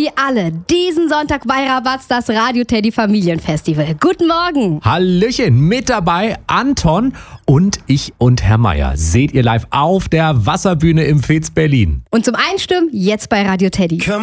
wie alle diesen Sonntag bei Rabatz das Radio Teddy Familienfestival. Guten Morgen. Hallöchen, mit dabei Anton und ich und Herr Meier. Seht ihr live auf der Wasserbühne im Fez Berlin. Und zum Einstimmen jetzt bei Radio Teddy.